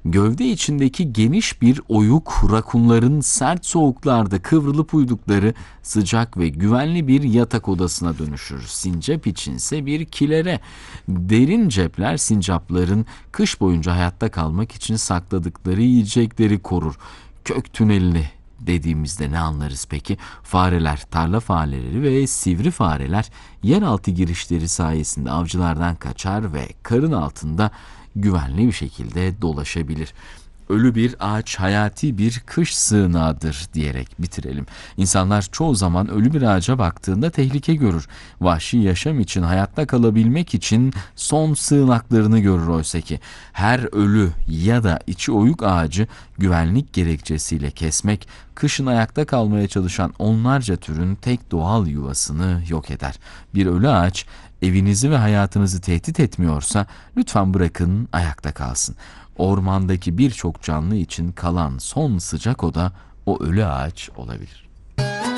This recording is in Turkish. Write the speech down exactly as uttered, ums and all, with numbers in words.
Gövde içindeki geniş bir oyuk, rakunların sert soğuklarda kıvrılıp uydukları sıcak ve güvenli bir yatak odasına dönüşür. Sincap içinse bir kilere. Derin cepler sincapların kış boyunca hayatta kalmak için sakladıkları yiyecekleri korur. Kök tünelini dediğimizde ne anlarız peki? Fareler, tarla fareleri ve sivri fareler yeraltı girişleri sayesinde avcılardan kaçar ve karın altında güvenli bir şekilde dolaşabilir. Ölü bir ağaç hayati bir kış sığınağıdır diyerek bitirelim. İnsanlar çoğu zaman ölü bir ağaca baktığında tehlike görür. Vahşi yaşam için, hayatta kalabilmek için son sığınaklarını görür oysa ki. Her ölü ya da içi oyuk ağacı güvenlik gerekçesiyle kesmek, kışın ayakta kalmaya çalışan onlarca türün tek doğal yuvasını yok eder. Bir ölü ağaç evinizi ve hayatınızı tehdit etmiyorsa lütfen bırakın ayakta kalsın. Ormandaki birçok canlı için kalan son sıcak oda o ölü ağaç olabilir.